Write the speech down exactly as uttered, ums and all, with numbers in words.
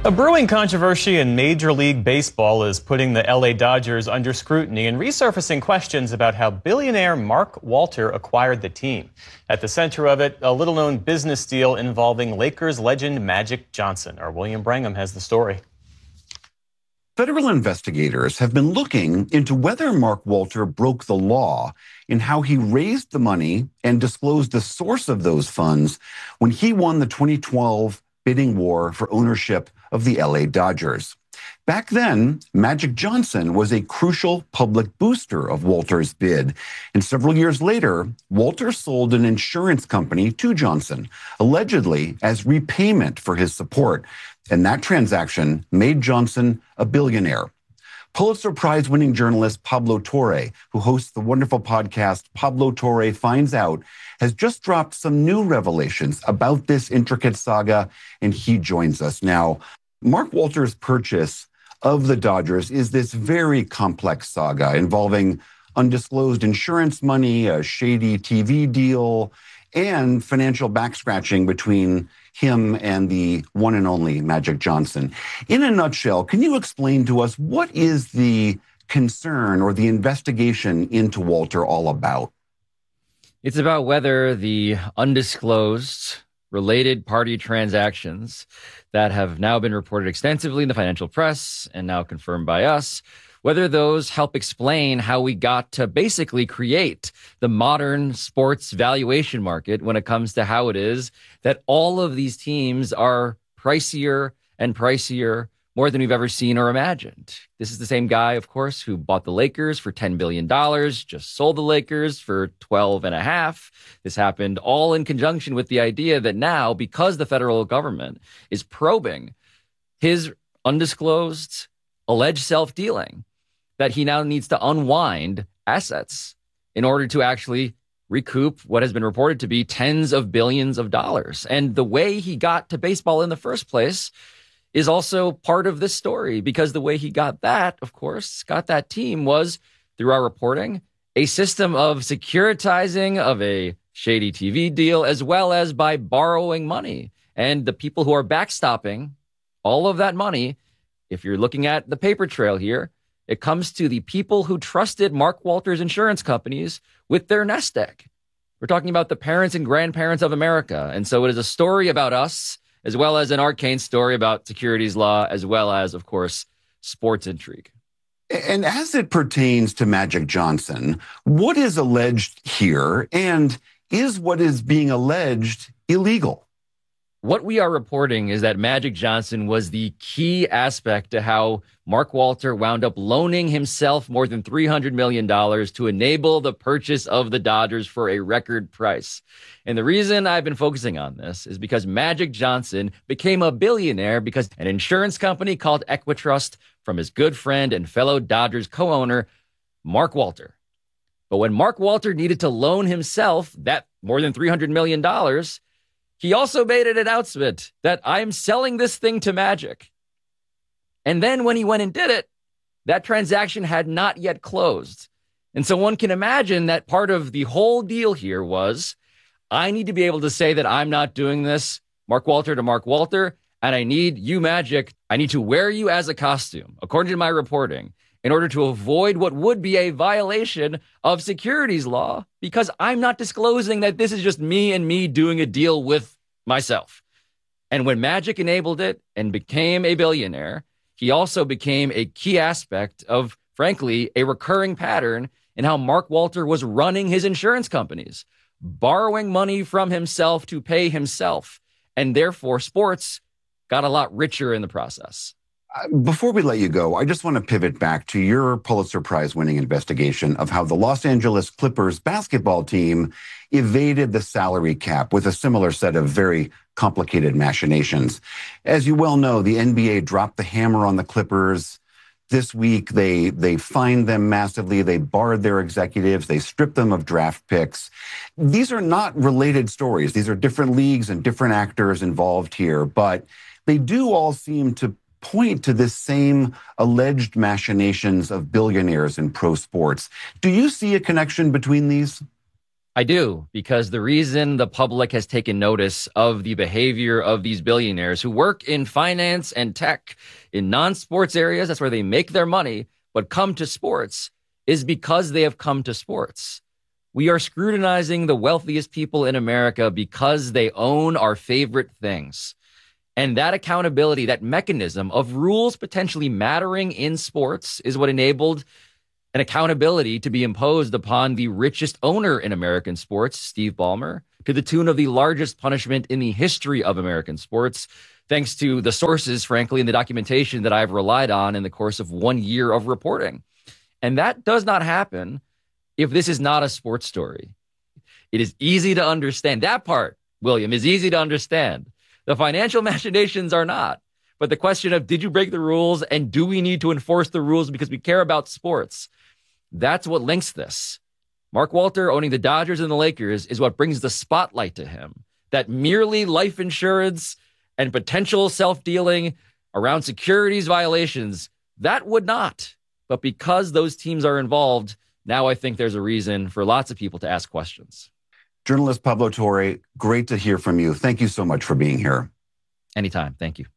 A brewing controversy in Major League Baseball is putting the L A Dodgers under scrutiny and resurfacing questions about how billionaire Mark Walter acquired the team. At the center of it, a little-known business deal involving Lakers legend Magic Johnson. Our William Brangham has the story. Federal investigators have been looking into whether Mark Walter broke the law in how he raised the money and disclosed the source of those funds when he won the twenty twelve bidding war for ownership of the L A Dodgers. Back then, Magic Johnson was a crucial public booster of Walter's bid. And several years later, Walter sold an insurance company to Johnson, allegedly as repayment for his support. And that transaction made Johnson a billionaire. Pulitzer Prize-winning journalist Pablo Torre, who hosts the wonderful podcast Pablo Torre Finds Out, has just dropped some new revelations about this intricate saga, and he joins us now. Mark Walter's purchase of the Dodgers is this very complex saga involving undisclosed insurance money, a shady T V deal, and financial backscratching between him and the one and only Magic Johnson. In a nutshell, can you explain to us what is the concern or the investigation into Walter all about? It's about whether the undisclosed related party transactions that have now been reported extensively in the financial press and now confirmed by us, whether those help explain how we got to basically create the modern sports valuation market when it comes to how it is that all of these teams are pricier and pricier more than we've ever seen or imagined. This is the same guy, of course, who bought the Lakers for ten billion dollars, just sold the Lakers for twelve and a half. This happened all in conjunction with the idea that now, because the federal government is probing his undisclosed alleged self-dealing, that he now needs to unwind assets in order to actually recoup what has been reported to be tens of billions of dollars. And the way he got to baseball in the first place is also part of this story, because the way he got that, of course, got that team was through our reporting, a system of securitizing of a shady T V deal, as well as by borrowing money. And the people who are backstopping all of that money, if you're looking at the paper trail here, it comes to the people who trusted Mark Walter's insurance companies with their nest egg. We're talking about the parents and grandparents of America. And so it is a story about us, as well as an arcane story about securities law, as well as, of course, sports intrigue. And as it pertains to Magic Johnson, what is alleged here, and is what is being alleged illegal? What we are reporting is that Magic Johnson was the key aspect to how Mark Walter wound up loaning himself more than three hundred million dollars to enable the purchase of the Dodgers for a record price. And the reason I've been focusing on this is because Magic Johnson became a billionaire because an insurance company called Equitrust from his good friend and fellow Dodgers co-owner, Mark Walter. But when Mark Walter needed to loan himself that more than three hundred million dollars, he also made an announcement that I'm selling this thing to Magic. And then when he went and did it, that transaction had not yet closed. And so one can imagine that part of the whole deal here was, I need to be able to say that I'm not doing this, Mark Walter to Mark Walter, and I need you, Magic, I need to wear you as a costume, according to my reporting, in order to avoid what would be a violation of securities law, because I'm not disclosing that this is just me and me doing a deal with myself. And when Magic enabled it and became a billionaire, he also became a key aspect of, frankly, a recurring pattern in how Mark Walter was running his insurance companies, borrowing money from himself to pay himself. And therefore, sports got a lot richer in the process. Before we let you go, I just want to pivot back to your Pulitzer Prize-winning investigation of how the Los Angeles Clippers basketball team evaded the salary cap with a similar set of very complicated machinations. As you well know, the N B A dropped the hammer on the Clippers. This week, they they fined them massively. They barred their executives. They stripped them of draft picks. These are not related stories. These are different leagues and different actors involved here, but they do all seem to point to this same alleged machinations of billionaires in pro sports. Do you see a connection between these? I do, because the reason the public has taken notice of the behavior of these billionaires who work in finance and tech in non-sports areas, that's where they make their money, but come to sports, is because they have come to sports. We are scrutinizing the wealthiest people in America because they own our favorite things. And that accountability, that mechanism of rules potentially mattering in sports is what enabled an accountability to be imposed upon the richest owner in American sports, Steve Ballmer, to the tune of the largest punishment in the history of American sports, thanks to the sources, frankly, and the documentation that I've relied on in the course of one year of reporting. And that does not happen if this is not a sports story. It is easy to understand. That part, William, is easy to understand. The financial machinations are not. But the question of, did you break the rules and do we need to enforce the rules because we care about sports? That's what links this. Mark Walter owning the Dodgers and the Lakers is what brings the spotlight to him. That merely life insurance and potential self-dealing around securities violations, that would not. But because those teams are involved, now I think there's a reason for lots of people to ask questions. Journalist Pablo Torre, great to hear from you. Thank you so much for being here. Anytime. Thank you.